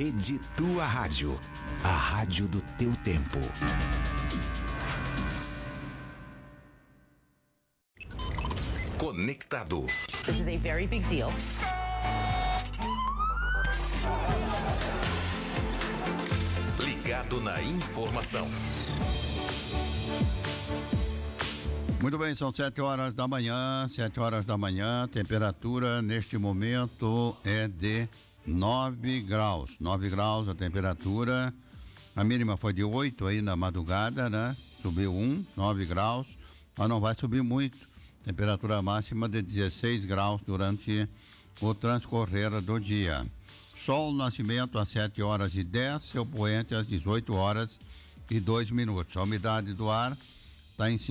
Rede Tua Rádio, a rádio do teu tempo. Conectado. This is a very big deal. Ligado na informação. Muito bem, são 7 horas da manhã, temperatura neste momento é de 9 graus. 9 graus a temperatura, a mínima foi de 8 aí na madrugada, né? Subiu 9 graus, mas não vai subir muito. Temperatura máxima de 16 graus durante o transcorrer do dia. Sol Nascimento às 7h10, Seu Poente às 18h02. A umidade do ar está em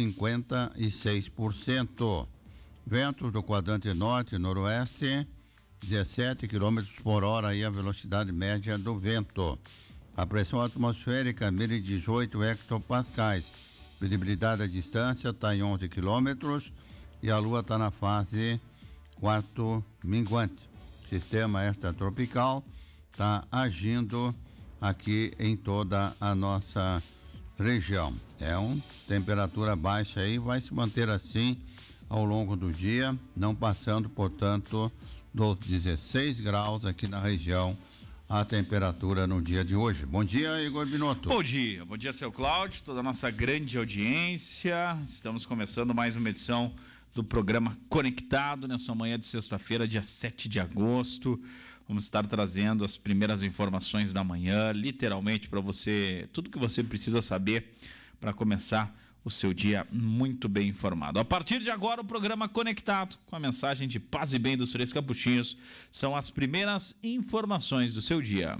56%. Ventos do quadrante norte e noroeste, 17 km por hora aí a velocidade média do vento. A pressão atmosférica 1018 hectopascais. Visibilidade à distância está em 11 quilômetros e a lua está na fase quarto minguante. O sistema extratropical está agindo aqui em toda a nossa região. É uma temperatura baixa aí, vai se manter assim ao longo do dia, não passando, portanto, dos 16 graus aqui na região, a temperatura no dia de hoje. Bom dia, Igor Binotto. Bom dia, seu Cláudio, toda a nossa grande audiência. Estamos começando mais uma edição do programa Conectado nessa manhã de sexta-feira, dia 7 de agosto. Vamos estar trazendo as primeiras informações da manhã, literalmente para você, tudo que você precisa saber para começar o seu dia muito bem informado. A partir de agora, o programa Conectado, com a mensagem de paz e bem dos Três Capuchinhos, são as primeiras informações do seu dia.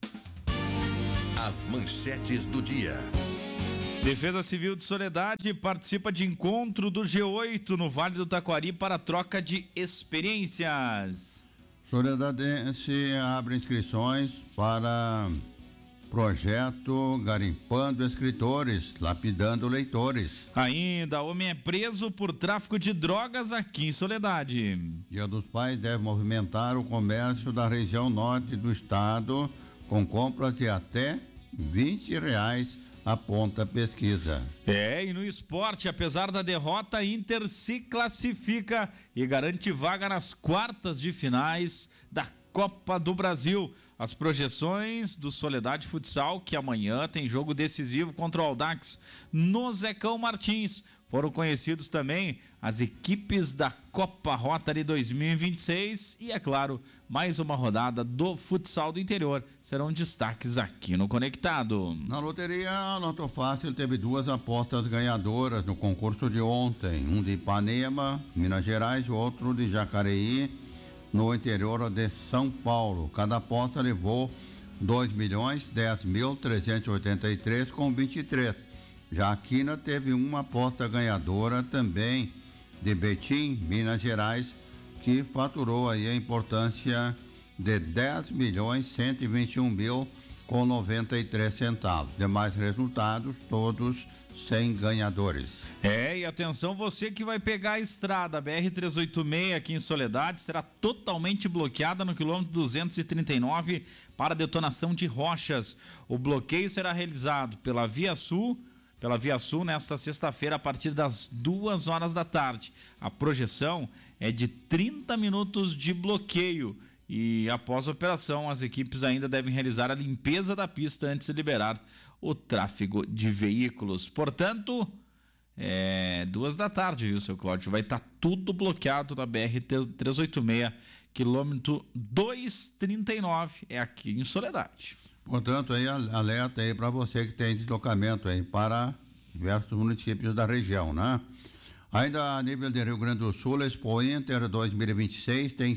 As manchetes do dia. Defesa Civil de Soledade participa de encontro do G8 no Vale do Taquari para troca de experiências. Soledadense abre inscrições para projeto Garimpando Escritores, Lapidando Leitores. Ainda, homem é preso por tráfico de drogas aqui em Soledade. Dia dos Pais deve movimentar o comércio da região norte do estado com compras de até R$20, aponta a pesquisa. E no esporte, apesar da derrota, a Inter se classifica e garante vaga nas quartas de finais da Copa do Brasil. As projeções do Soledade Futsal, que amanhã tem jogo decisivo contra o Audax no Zecão Martins. Foram conhecidos também as equipes da Copa Rotary 2026 e, é claro, mais uma rodada do futsal do interior. Serão destaques aqui no Conectado. Na loteria, a Loto Fácil teve 2 apostas ganhadoras no concurso de ontem. Um de Ipanema, Minas Gerais, e outro de Jacareí, no interior de São Paulo. Cada aposta levou 2.010.383,23. Já a Quina teve uma aposta ganhadora também de Betim, Minas Gerais, que faturou aí a importância de 10.121.000,93. Demais resultados, todos sem ganhadores. E atenção, você que vai pegar a estrada, a BR-386 aqui em Soledade, será totalmente bloqueada no quilômetro 239 para detonação de rochas. O bloqueio será realizado pela Via Sul nesta sexta-feira a partir das 2h da tarde. A projeção é de 30 minutos de bloqueio. E após a operação, as equipes ainda devem realizar a limpeza da pista antes de liberar o tráfego de veículos. Portanto, 2h, viu, seu Cláudio? Vai estar tudo bloqueado na BR-386, quilômetro 239, é aqui em Soledade. Portanto, aí alerta aí para você que tem deslocamento aí para diversos municípios da região, né? Ainda a nível de Rio Grande do Sul, a Expo Inter 2026 tem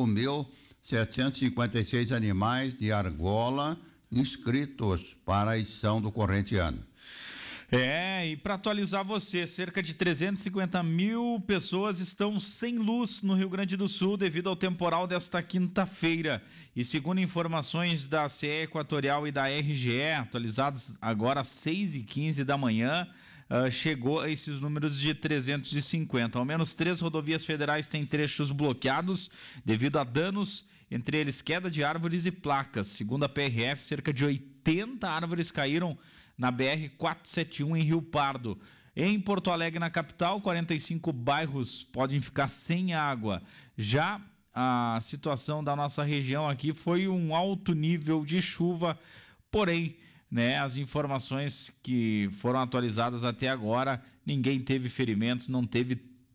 5.756 animais de argola inscritos para a edição do corrente ano. E para atualizar você, cerca de 350 mil pessoas estão sem luz no Rio Grande do Sul devido ao temporal desta quinta-feira. E segundo informações da CE Equatorial e da RGE, atualizadas agora às 6h15 da manhã, chegou a esses números de 350. Ao menos 3 rodovias federais têm trechos bloqueados devido a danos entre eles queda de árvores e placas. Segundo a PRF, cerca de 80 árvores caíram na BR-471 em Rio Pardo. Em Porto Alegre, na capital, 45 bairros podem ficar sem água. Já a situação da nossa região aqui foi um alto nível de chuva, porém, né, as informações que foram atualizadas até agora, ninguém teve ferimentos, não teve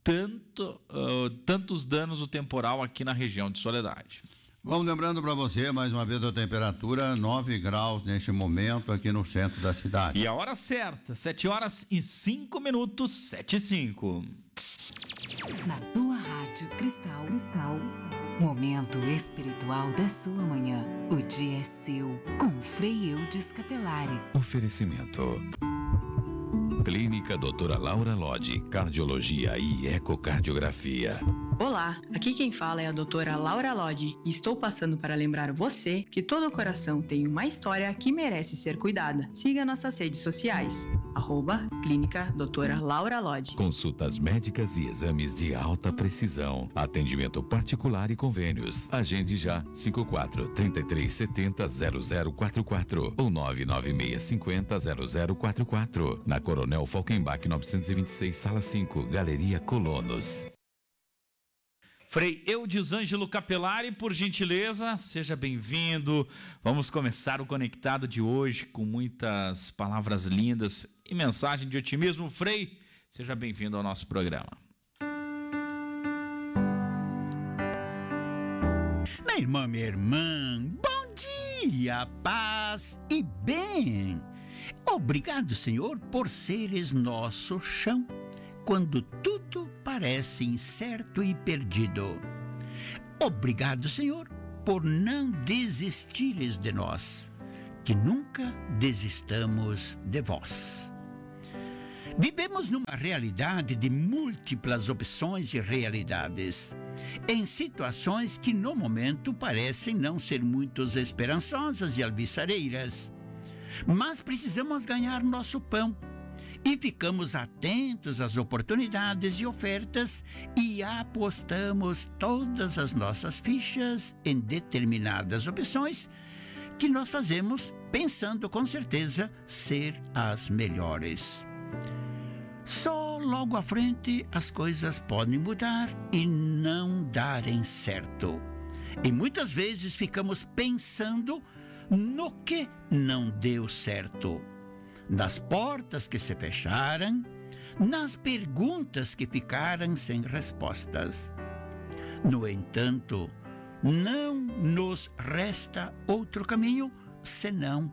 tantos danos do temporal aqui na região de Soledade. Vamos lembrando para você, mais uma vez, a temperatura 9 graus neste momento aqui no centro da cidade. E a hora certa, 7h05, 7h05. Na tua Rádio Cristal. Momento espiritual da sua manhã. O dia é seu, com Frei Eudes Capelari. Oferecimento. Clínica Doutora Laura Lodge, Cardiologia e Ecocardiografia. Olá, aqui quem fala é a doutora Laura Lodge e estou passando para lembrar você que todo coração tem uma história que merece ser cuidada. Siga nossas redes sociais, @Clínica Doutora Laura Lodge. Consultas médicas e exames de alta precisão. Atendimento particular e convênios. Agende já 54-3370-0044 ou 99650-0044. Na Coronel Falkenbach 926, Sala 5, Galeria Colonos. Frei Eudes Ângelo Capelari, por gentileza, seja bem-vindo. Vamos começar o Conectado de hoje com muitas palavras lindas e mensagem de otimismo. Frei, seja bem-vindo ao nosso programa. Minha irmã, bom dia, paz e bem. Obrigado, Senhor, por seres nosso chão, quando tudo parece incerto e perdido. Obrigado, Senhor, por não desistires de nós, que nunca desistamos de vós. Vivemos numa realidade de múltiplas opções e realidades, em situações que no momento parecem não ser muito esperançosas e alvissareiras, mas precisamos ganhar nosso pão. E ficamos atentos às oportunidades e ofertas e apostamos todas as nossas fichas em determinadas opções que nós fazemos pensando com certeza ser as melhores. Só logo à frente as coisas podem mudar e não darem certo. E muitas vezes ficamos pensando no que não deu certo. Nas portas que se fecharam, nas perguntas que ficaram sem respostas. No entanto, não nos resta outro caminho senão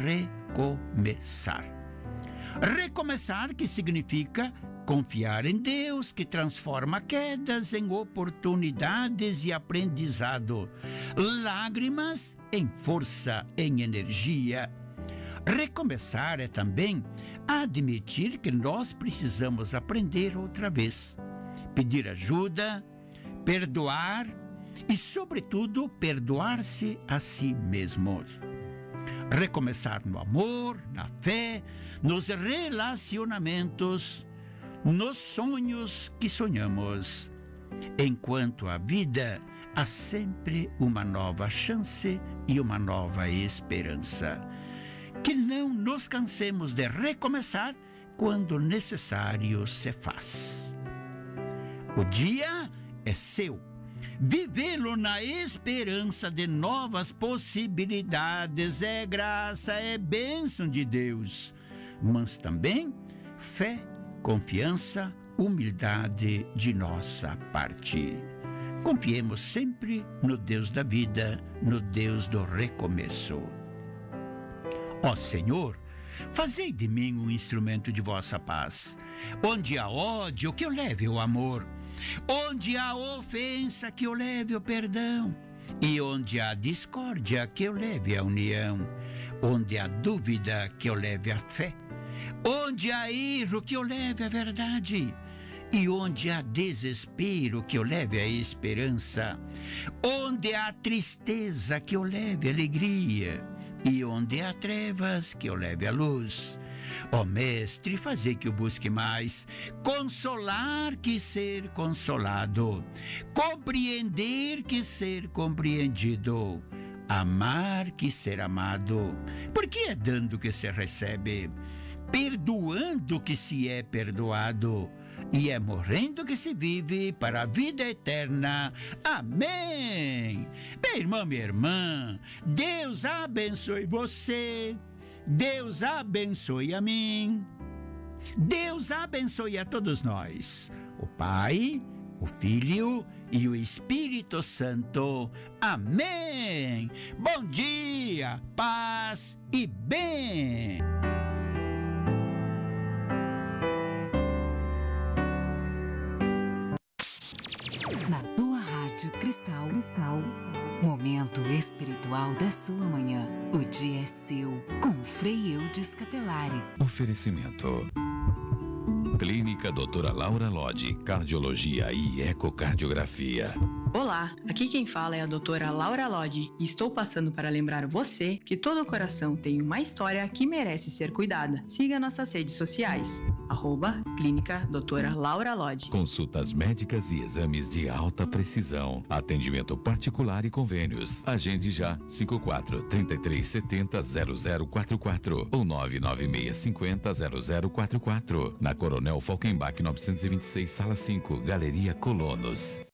recomeçar. Recomeçar, que significa confiar em Deus, que transforma quedas em oportunidades e aprendizado, lágrimas em força, em energia. Recomeçar é também admitir que nós precisamos aprender outra vez, pedir ajuda, perdoar e, sobretudo, perdoar-se a si mesmo. Recomeçar no amor, na fé, nos relacionamentos, nos sonhos que sonhamos. Enquanto a vida, há sempre uma nova chance e uma nova esperança. Que não nos cansemos de recomeçar quando necessário se faz. O dia é seu. Vivê-lo na esperança de novas possibilidades é graça, é bênção de Deus. Mas também fé, confiança, humildade de nossa parte. Confiemos sempre no Deus da vida, no Deus do recomeço. Ó Senhor, fazei de mim um instrumento de vossa paz. Onde há ódio, que eu leve o amor. Onde há ofensa, que eu leve o perdão. E onde há discórdia, que eu leve a união. Onde há dúvida, que eu leve a fé. Onde há erro, que eu leve a verdade. E onde há desespero, que eu leve a esperança. Onde há tristeza, que eu leve a alegria. E onde há trevas, que eu leve a luz. Ó Mestre, fazer que eu busque mais, consolar que ser consolado, compreender que ser compreendido, amar que ser amado, porque é dando que se recebe, perdoando que se é perdoado, e é morrendo que se vive para a vida eterna. Amém. Meu irmão, minha irmã, Deus abençoe você, Deus abençoe a mim, Deus abençoe a todos nós, o Pai, o Filho e o Espírito Santo. Amém. Bom dia, paz e bem. Na tua Rádio Cristal, momento espiritual da sua manhã. O dia é seu, com Frei Eudes Capelari. Oferecimento. Clínica Doutora Laura Lodge, Cardiologia e Ecocardiografia. Olá, aqui quem fala é a doutora Laura Lodge e estou passando para lembrar você que todo coração tem uma história que merece ser cuidada. Siga nossas redes sociais, @Clínica Doutora Laura Lodge. Consultas médicas e exames de alta precisão. Atendimento particular e convênios. Agende já 54-3370-0044 ou 99650-0044. Na Coronel Falkenbach 926, Sala 5, Galeria Colonos.